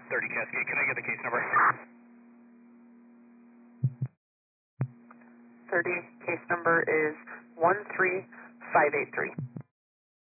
30 Cascade, can I get the case number? 30, case number is 13583.